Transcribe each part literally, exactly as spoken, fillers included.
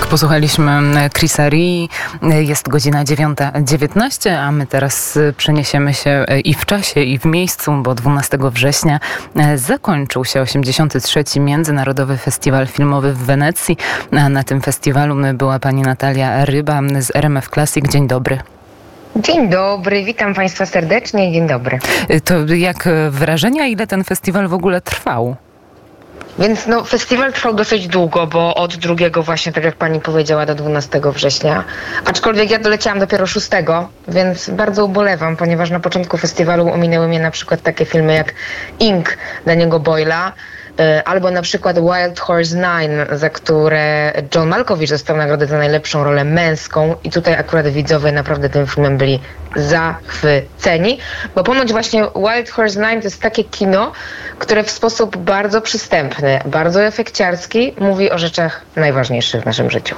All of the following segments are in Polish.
Posłuchaliśmy Chrisa Rii. Jest godzina dziewiąta dziewiętnaście, a my teraz przeniesiemy się i w czasie, i w miejscu, bo dwunastego września zakończył się osiemdziesiąty trzeci Międzynarodowy Festiwal Filmowy w Wenecji. A na tym festiwalu była pani Natalia Ryba z R M F Classic. Dzień dobry. Dzień dobry, witam Państwa serdecznie. Dzień dobry. To jak wrażenia, ile ten festiwal w ogóle trwał? Więc no, festiwal trwał dosyć długo, bo od drugiego właśnie, tak jak pani powiedziała, do dwunastego września. Aczkolwiek ja doleciałam dopiero szóstego, więc bardzo ubolewam, ponieważ na początku festiwalu ominęły mnie na przykład takie filmy jak Ink Danny'ego Boyla, albo na przykład Wild Horse Nine, za które John Malkovich dostał nagrodę za najlepszą rolę męską i tutaj akurat widzowie naprawdę tym filmem byli zachwyceni, bo ponoć właśnie Wild Horse Nine to jest takie kino, które w sposób bardzo przystępny, bardzo efekciarski mówi o rzeczach najważniejszych w naszym życiu.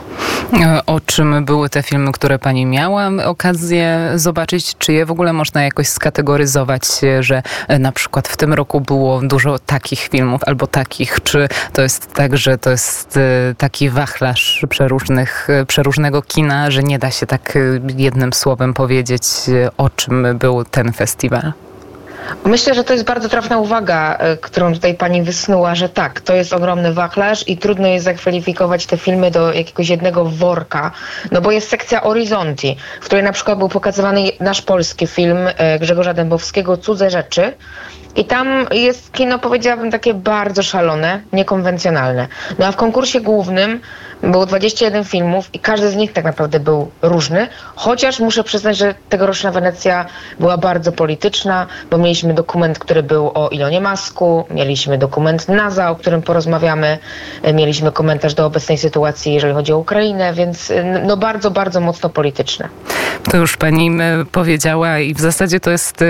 O czym były te filmy, które pani miała okazję zobaczyć? Czy je w ogóle można jakoś skategoryzować, że na przykład w tym roku było dużo takich filmów albo takich? Czy to jest tak, że to jest taki wachlarz przeróżnych, przeróżnego kina, że nie da się tak jednym słowem powiedzieć, o czym był ten festiwal? Myślę, że to jest bardzo trafna uwaga, którą tutaj pani wysnuła, że tak, to jest ogromny wachlarz i trudno jest zakwalifikować te filmy do jakiegoś jednego worka, no bo jest sekcja Horizonti, w której na przykład był pokazywany nasz polski film Grzegorza Dębowskiego Cudze rzeczy. I tam jest kino, powiedziałabym, takie bardzo szalone, niekonwencjonalne. No a w konkursie głównym było dwadzieścia jeden filmów i każdy z nich tak naprawdę był różny, chociaż muszę przyznać, że tegoroczna Wenecja była bardzo polityczna, bo mieliśmy dokument, który był o Elonie Musku, mieliśmy dokument NASA, o którym porozmawiamy, mieliśmy komentarz do obecnej sytuacji, jeżeli chodzi o Ukrainę, więc no bardzo, bardzo mocno polityczne. To już pani powiedziała i w zasadzie to jest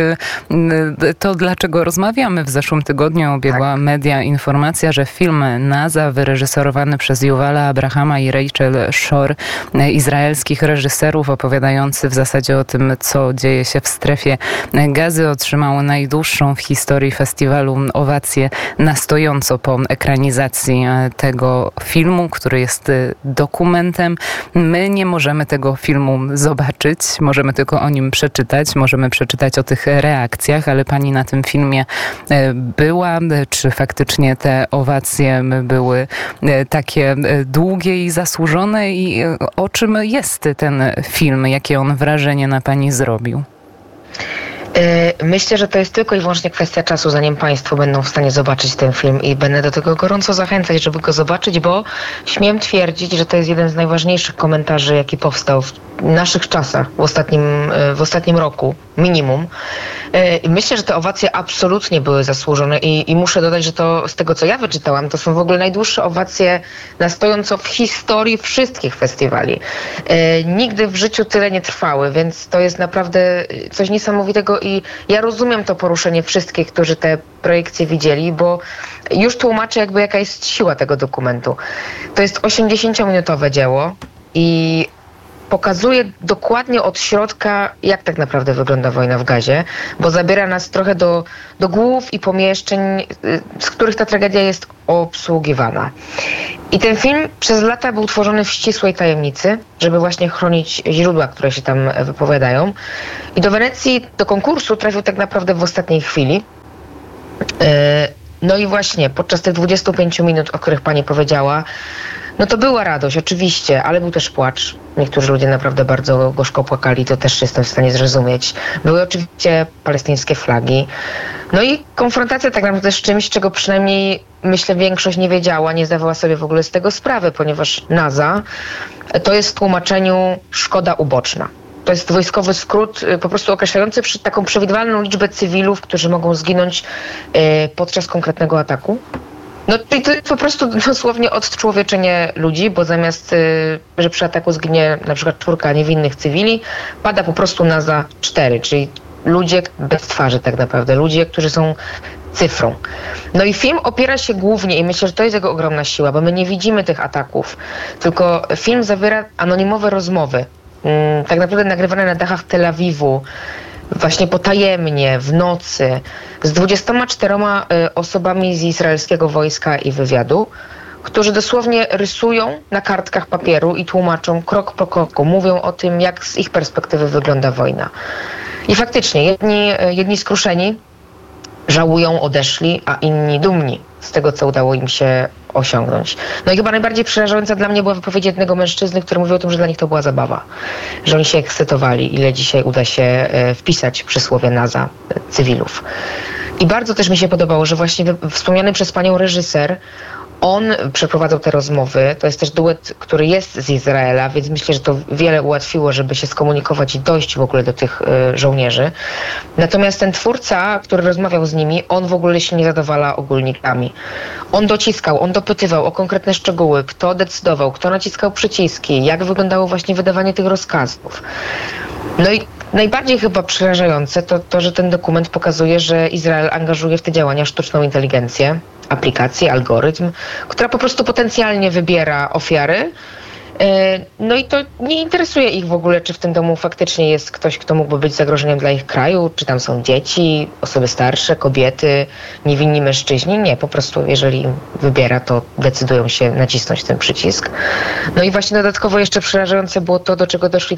to, dlaczego rozmawiamy. W zeszłym tygodniu obiegła tak. media informacja, że film NASA wyreżyserowany przez Yuvala Abrahama i Rachel Shore, izraelskich reżyserów opowiadający w zasadzie o tym, co dzieje się w strefie Gazy, otrzymał najdłuższą w historii festiwalu owację na stojąco po ekranizacji tego filmu, który jest dokumentem. My nie możemy tego filmu zobaczyć, możemy tylko o nim przeczytać, możemy przeczytać o tych reakcjach, ale pani na tym filmie była. Czy faktycznie te owacje były takie długie i zasłużone i o czym jest ten film? Jakie on wrażenie na pani zrobił? Myślę, że to jest tylko i wyłącznie kwestia czasu, zanim Państwo będą w stanie zobaczyć ten film i będę do tego gorąco zachęcać, żeby go zobaczyć, bo śmiem twierdzić, że to jest jeden z najważniejszych komentarzy, jaki powstał w naszych czasach, w ostatnim, w ostatnim roku, minimum. Myślę, że te owacje absolutnie były zasłużone i, i muszę dodać, że to z tego, co ja wyczytałam, to są w ogóle najdłuższe owacje na stojąco w historii wszystkich festiwali. Nigdy w życiu tyle nie trwały, więc to jest naprawdę coś niesamowitego i ja rozumiem to poruszenie wszystkich, którzy te projekcje widzieli, bo już tłumaczę jakby jaka jest siła tego dokumentu. To jest osiemdziesięciominutowe dzieło i pokazuje dokładnie od środka, jak tak naprawdę wygląda wojna w Gazie, bo zabiera nas trochę do, do głów i pomieszczeń, z których ta tragedia jest obsługiwana. I ten film przez lata był tworzony w ścisłej tajemnicy, żeby właśnie chronić źródła, które się tam wypowiadają. I do Wenecji, do konkursu trafił tak naprawdę w ostatniej chwili. No i właśnie podczas tych dwudziestu pięciu minut, o których pani powiedziała, no to była radość, oczywiście, ale był też płacz. Niektórzy ludzie naprawdę bardzo gorzko płakali, to też jestem w stanie zrozumieć. Były oczywiście palestyńskie flagi. No i konfrontacja tak naprawdę z czymś, czego przynajmniej, myślę, większość nie wiedziała, nie zdawała sobie w ogóle z tego sprawy, ponieważ NASA to jest w tłumaczeniu szkoda uboczna. To jest wojskowy skrót po prostu określający taką przewidywalną liczbę cywilów, którzy mogą zginąć podczas konkretnego ataku. No i to jest po prostu dosłownie odczłowieczenie ludzi, bo zamiast, że przy ataku zginie na przykład czwórka niewinnych cywili, pada po prostu NASA cztery, czyli ludzie bez twarzy tak naprawdę, ludzie, którzy są cyfrą. No i film opiera się głównie, i myślę, że to jest jego ogromna siła, bo my nie widzimy tych ataków, tylko film zawiera anonimowe rozmowy, tak naprawdę nagrywane na dachach Tel Awiwu, właśnie potajemnie, w nocy, z dwudziestoma czterema osobami z izraelskiego wojska i wywiadu, którzy dosłownie rysują na kartkach papieru i tłumaczą krok po kroku, mówią o tym, jak z ich perspektywy wygląda wojna. I faktycznie, jedni, jedni skruszeni żałują, odeszli, a inni dumni z tego, co udało im się osiągnąć. No i chyba najbardziej przerażająca dla mnie była wypowiedź jednego mężczyzny, który mówił o tym, że dla nich to była zabawa. Że oni się ekscytowali, ile dzisiaj uda się wpisać przysłowie naza cywilów. I bardzo też mi się podobało, że właśnie wspomniany przez panią reżyser, on przeprowadzał te rozmowy. To jest też duet, który jest z Izraela, więc myślę, że to wiele ułatwiło, żeby się skomunikować i dojść w ogóle do tych y, żołnierzy. Natomiast ten twórca, który rozmawiał z nimi, on w ogóle się nie zadowala ogólnikami. On dociskał, on dopytywał o konkretne szczegóły, kto decydował, kto naciskał przyciski, jak wyglądało właśnie wydawanie tych rozkazów. No i najbardziej chyba przerażające to to, że ten dokument pokazuje, że Izrael angażuje w te działania sztuczną inteligencję, aplikację, algorytm, która po prostu potencjalnie wybiera ofiary. No i to nie interesuje ich w ogóle, czy w tym domu faktycznie jest ktoś, kto mógłby być zagrożeniem dla ich kraju, czy tam są dzieci, osoby starsze, kobiety, niewinni mężczyźni. Nie, po prostu jeżeli im wybiera, to decydują się nacisnąć ten przycisk. No i właśnie dodatkowo jeszcze przerażające było to, do czego doszli